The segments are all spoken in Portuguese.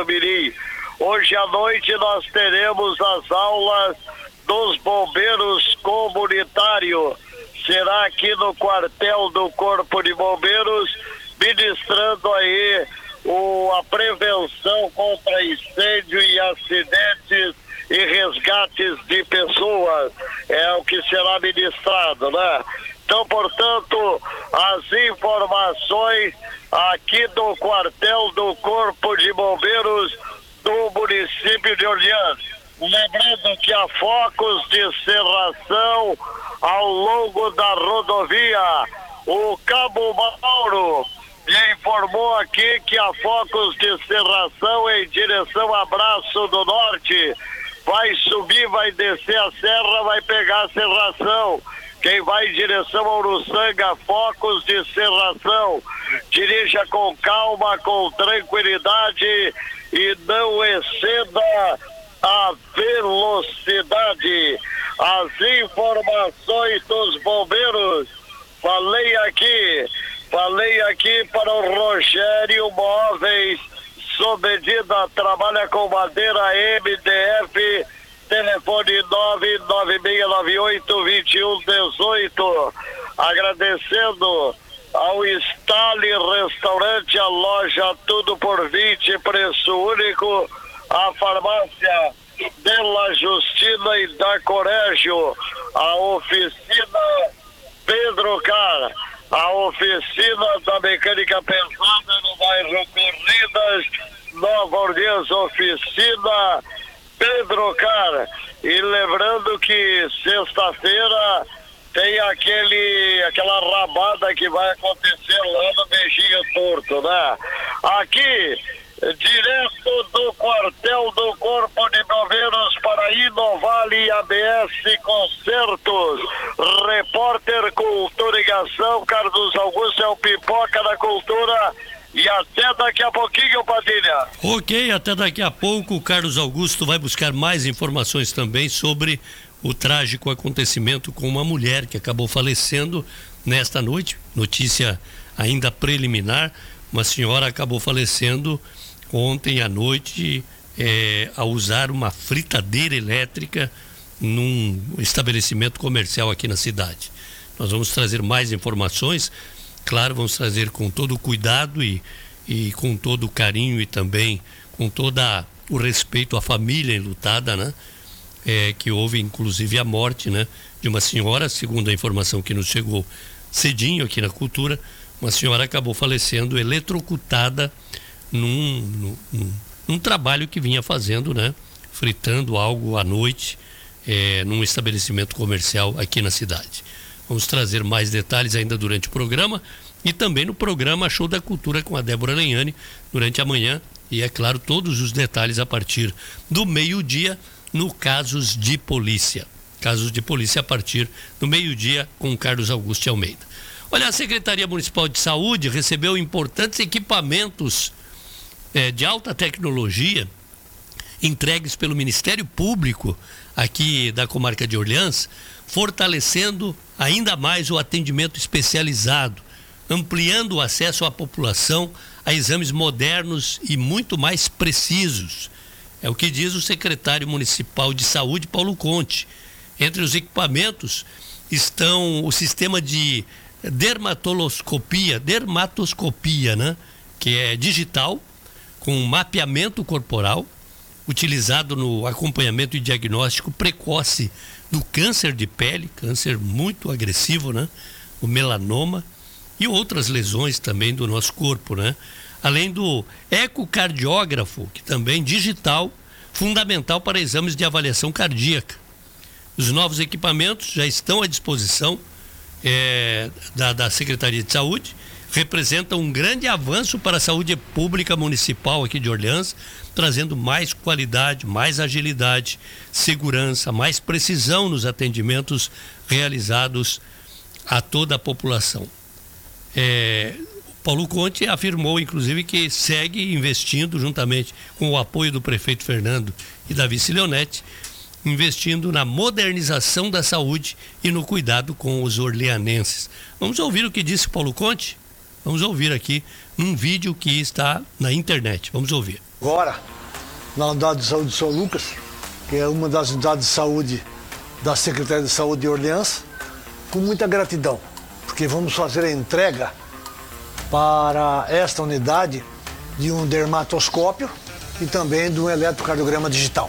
Mirim. Hoje à noite nós teremos as aulas dos bombeiros comunitários. Será aqui no quartel do Corpo de Bombeiros, ministrando aí a prevenção contra incêndio e acidentes e resgates de pessoas. É o que será ministrado, né? Então, portanto, as informações aqui do quartel do Corpo de Bombeiros do município de Orleans. Lembrando que há focos de serração ao longo da rodovia. O Cabo Mauro me informou aqui que há focos de serração em direção a Braço do Norte. Vai subir, vai descer a serra, vai pegar a serração. Quem vai em direção a Uruçanga, focos de serração. Dirija com calma, com tranquilidade e não exceda a velocidade. As informações dos bombeiros, falei aqui para o Rogério Móveis, sob medida, trabalha com madeira MDF, telefone 99698-2118. Agradecendo ao Stali Restaurante, a loja Tudo por 20, preço único, a farmácia Della Justina e da Corégio, a oficina Pedro Car, a oficina da mecânica pesada no bairro Corridas, Nova Orleans, oficina Pedro Car. E lembrando que sexta-feira tem aquela rabada que vai acontecer lá no Beijinho Torto, né? Aqui, direto do quartel do Corpo de Bombeiros para Inovale e ABS Concertos, repórter Cultura e Ação, Carlos Augusto é o pipoca da cultura. E até daqui a pouquinho, Padilha. Ok, até daqui a pouco o Carlos Augusto vai buscar mais informações também sobre o trágico acontecimento com uma mulher que acabou falecendo nesta noite. Notícia ainda preliminar, uma senhora acabou falecendo ontem à noite ao usar uma fritadeira elétrica num estabelecimento comercial aqui na cidade. Nós vamos trazer mais informações, claro, vamos trazer com todo o cuidado e com todo o carinho e também com todo o respeito à família enlutada, né? Que houve inclusive a morte, né, de uma senhora, segundo a informação que nos chegou cedinho aqui na Cultura. Uma senhora acabou falecendo eletrocutada num trabalho que vinha fazendo, né, fritando algo à noite num estabelecimento comercial aqui na cidade. Vamos trazer mais detalhes ainda durante o programa e também no programa Show da Cultura com a Débora Lenhani durante a manhã e, é claro, todos os detalhes a partir do meio-dia no Casos de Polícia. Casos de Polícia a partir do meio-dia com o Carlos Augusto Almeida. Olha, a Secretaria Municipal de Saúde recebeu importantes equipamentos de alta tecnologia entregues pelo Ministério Público aqui da comarca de Orleans, fortalecendo ainda mais o atendimento especializado, ampliando o acesso à população a exames modernos e muito mais precisos. É o que diz o secretário municipal de saúde, Paulo Conte. Entre os equipamentos estão o sistema de dermatoscopia, né? Que é digital, com mapeamento corporal, utilizado no acompanhamento e diagnóstico precoce do câncer de pele, câncer muito agressivo, né? O melanoma e outras lesões também do nosso corpo, né? Além do ecocardiógrafo, que também digital, fundamental para exames de avaliação cardíaca. Os novos equipamentos já estão à disposição da Secretaria de Saúde, representam um grande avanço para a saúde pública municipal aqui de Orleans, trazendo mais qualidade, mais agilidade, segurança, mais precisão nos atendimentos realizados a toda a população. Paulo Conte afirmou, inclusive, que segue investindo, juntamente com o apoio do prefeito Fernando e da vice Leonete, investindo na modernização da saúde e no cuidado com os orleanenses. Vamos ouvir o que disse Paulo Conte? Vamos ouvir aqui num vídeo que está na internet. Vamos ouvir. Agora, na unidade de saúde de São Lucas, que é uma das unidades de saúde da Secretaria de Saúde de Orleans, com muita gratidão, porque vamos fazer a entrega para esta unidade de um dermatoscópio e também de um eletrocardiograma digital.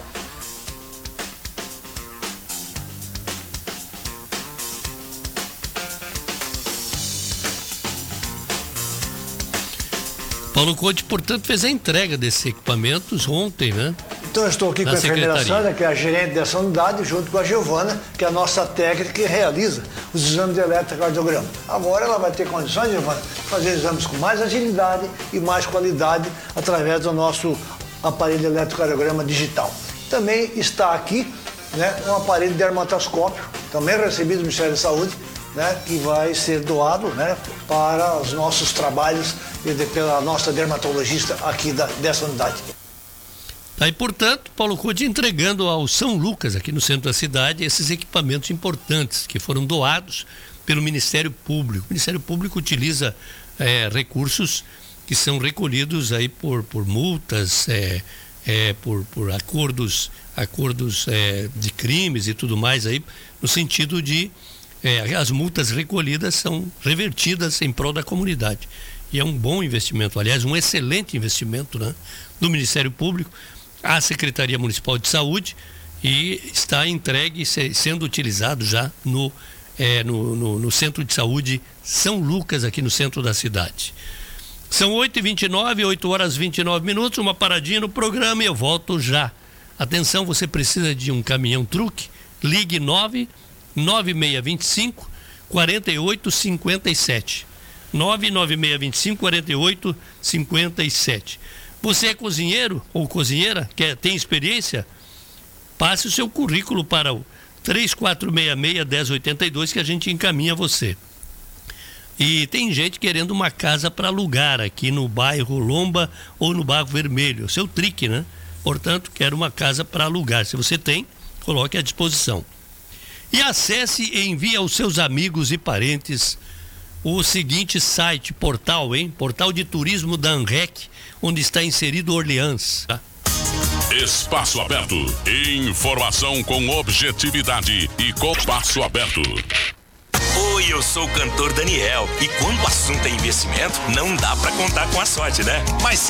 Paulo Conde, portanto, fez a entrega desses equipamentos ontem, né? Então eu estou aqui com a enfermeira Sandra, que é a gerente dessa unidade, junto com a Giovana, que é a nossa técnica que realiza os exames de eletrocardiograma. Agora ela vai ter condições, Giovana, de fazer exames com mais agilidade e mais qualidade através do nosso aparelho de eletrocardiograma digital. Também está aqui, né, um aparelho de dermatoscópio, também recebido do Ministério da Saúde, né, que vai ser doado, né, para os nossos trabalhos pela nossa dermatologista aqui dessa unidade. Tá, e, portanto, Paulo Conde entregando ao São Lucas, aqui no centro da cidade, esses equipamentos importantes que foram doados pelo Ministério Público. O Ministério Público utiliza recursos que são recolhidos aí por multas, por acordos de crimes e tudo mais aí, no sentido de as multas recolhidas são revertidas em prol da comunidade. E é um bom investimento, aliás, um excelente investimento, né, do Ministério Público à Secretaria Municipal de Saúde, e está entregue, sendo utilizado já no Centro de Saúde São Lucas, aqui no centro da cidade. São 8h29, 8h29, uma paradinha no programa e eu volto já. Atenção, você precisa de um caminhão-truque? Ligue 99625 4857. 99625 4857. Você é cozinheiro ou cozinheira? Tem experiência? Passe o seu currículo para o 3466-1082 que a gente encaminha você. E tem gente querendo uma casa para alugar aqui no bairro Lomba ou no bairro Vermelho. O seu trique, né? Portanto, quero uma casa para alugar. Se você tem, coloque à disposição. E acesse e envie aos seus amigos e parentes o seguinte site, portal de turismo da ANREC, onde está inserido Orleans. Tá? Espaço Aberto. Informação com objetividade e com espaço aberto. Oi, eu sou o cantor Daniel. E quando o assunto é investimento, não dá pra contar com a sorte, né? Mas